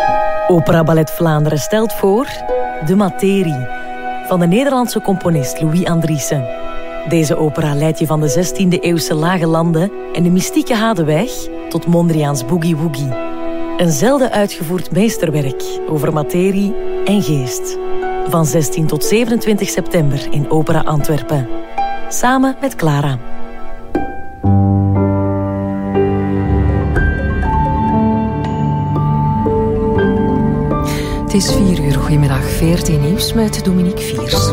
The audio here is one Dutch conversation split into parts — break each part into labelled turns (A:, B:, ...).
A: Opera Ballet Vlaanderen stelt voor De Materie van de Nederlandse componist Louis Andriessen. Deze opera leidt je van de 16e-eeuwse lage landen en de mystieke Hadeweg tot Mondriaans Boogie Woogie. Een zelden uitgevoerd meesterwerk over materie en geest. Van 16 tot 27 september in Opera Antwerpen. Samen met Clara.
B: Het is 4 uur. Goedemiddag, VRT Nieuws met Dominique Viers.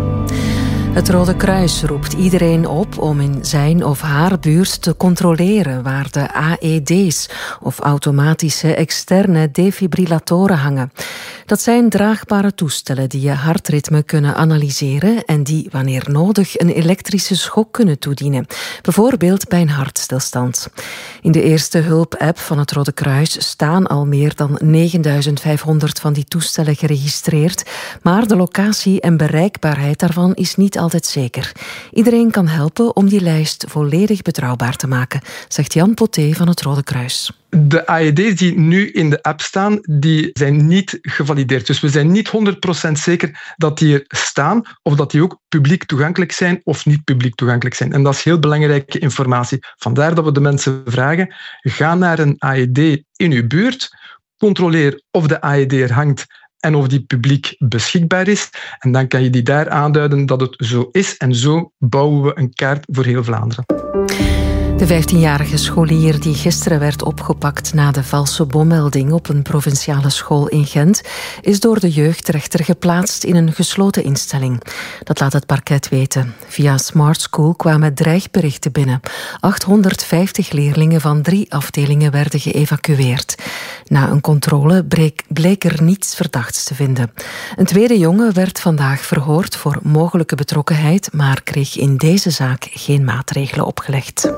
B: Het Rode Kruis roept iedereen op om in zijn of haar buurt te controleren waar de AED's of automatische externe defibrillatoren hangen. Dat zijn draagbare toestellen die je hartritme kunnen analyseren en die, wanneer nodig, een elektrische schok kunnen toedienen. Bijvoorbeeld bij een hartstilstand. In de eerste hulp-app van het Rode Kruis staan al meer dan 9500 van die toestellen geregistreerd, maar de locatie en bereikbaarheid daarvan is niet altijd zeker. Iedereen kan helpen om die lijst volledig betrouwbaar te maken, zegt Jan Poté van het Rode Kruis.
C: De AED's die nu in de app staan, die zijn niet gevalideerd. Dus we zijn niet 100% zeker dat die er staan of dat die ook publiek toegankelijk zijn of niet publiek toegankelijk zijn. En dat is heel belangrijke informatie. Vandaar dat we de mensen vragen, ga naar een AED in uw buurt, controleer of de AED er hangt en of die publiek beschikbaar is. En dan kan je die daar aanduiden dat het zo is. En zo bouwen we een kaart voor heel Vlaanderen.
B: De 15-jarige scholier die gisteren werd opgepakt na de valse bommelding op een provinciale school in Gent, is door de jeugdrechter geplaatst in een gesloten instelling. Dat laat het parket weten. Via Smart School kwamen dreigberichten binnen. 850 leerlingen van 3 afdelingen werden geëvacueerd. Na een controle bleek er niets verdachts te vinden. Een tweede jongen werd vandaag verhoord voor mogelijke betrokkenheid, maar kreeg in deze zaak geen maatregelen opgelegd.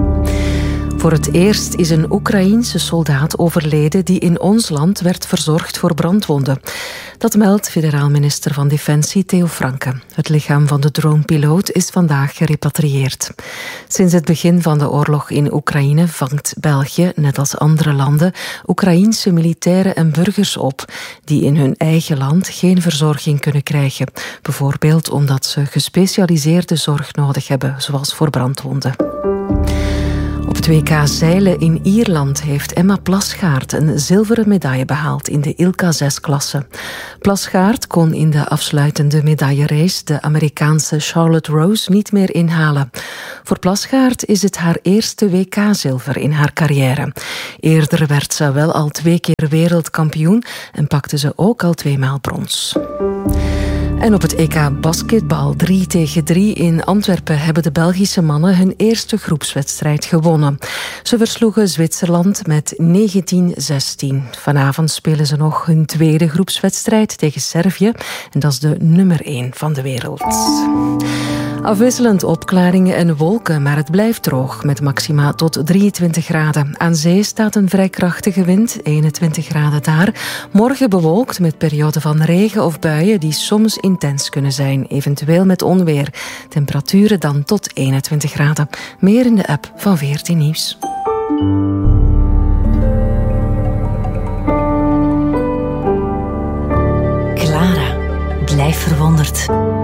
B: Voor het eerst is een Oekraïense soldaat overleden die in ons land werd verzorgd voor brandwonden. Dat meldt federaal minister van Defensie Theo Franke. Het lichaam van de dronepiloot is vandaag gerepatrieerd. Sinds het begin van de oorlog in Oekraïne vangt België, net als andere landen, Oekraïense militairen en burgers op die in hun eigen land geen verzorging kunnen krijgen. Bijvoorbeeld omdat ze gespecialiseerde zorg nodig hebben, zoals voor brandwonden. Op het WK zeilen in Ierland heeft Emma Plasgaard een zilveren medaille behaald in de ILCA 6-klasse. Plasgaard kon in de afsluitende medaillerace de Amerikaanse Charlotte Rose niet meer inhalen. Voor Plasgaard is het haar eerste WK-zilver in haar carrière. Eerder werd ze wel al 2 keer wereldkampioen en pakte ze ook al 2 maal brons. En op het EK basketbal 3-3 in Antwerpen hebben de Belgische mannen hun eerste groepswedstrijd gewonnen. Ze versloegen Zwitserland met 19-16. Vanavond spelen ze nog hun tweede groepswedstrijd tegen Servië. En dat is de nummer 1 van de wereld. Afwisselend opklaringen en wolken, maar het blijft droog met maxima tot 23 graden. Aan zee staat een vrij krachtige wind, 21 graden daar. Morgen bewolkt met perioden van regen of buien die soms intens kunnen zijn, eventueel met onweer. Temperaturen dan tot 21 graden. Meer in de app van VRT Nieuws.
A: Clara, blijf verwonderd.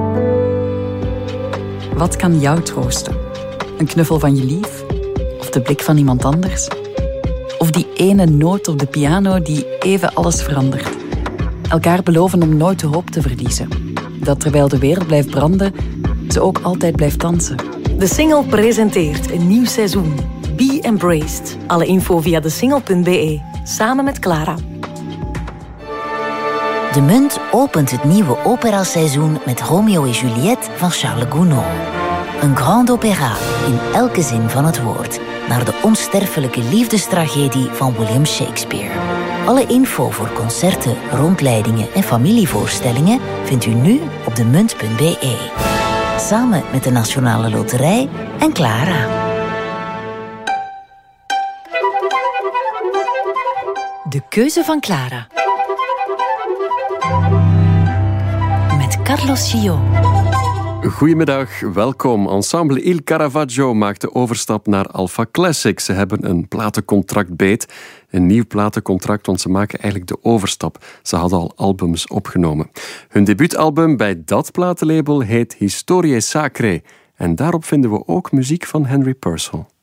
D: Wat kan jou troosten? Een knuffel van je lief? Of de blik van iemand anders? Of die ene noot op de piano die even alles verandert? Elkaar beloven om nooit de hoop te verliezen. Dat terwijl de wereld blijft branden, ze ook altijd blijft dansen.
A: De Single presenteert een nieuw seizoen. Be Embraced. Alle info via desingle.be. Samen met Clara.
E: De Munt opent het nieuwe operaseizoen met Romeo en Juliette van Charles Gounod. Een grand opéra in elke zin van het woord, naar de onsterfelijke liefdestragedie van William Shakespeare. Alle info voor concerten, rondleidingen en familievoorstellingen vindt u nu op demunt.be. Samen met de Nationale Loterij en Clara.
A: De keuze van Clara. Met Carlos Gillot.
F: Goedemiddag, welkom. Ensemble Il Caravaggio maakt de overstap naar Alpha Classic. Ze hebben een platencontract beet. Een nieuw platencontract, want ze maken eigenlijk de overstap. Ze hadden al albums opgenomen. Hun debuutalbum bij dat platenlabel heet Historiae Sacrae. En daarop vinden we ook muziek van Henry Purcell.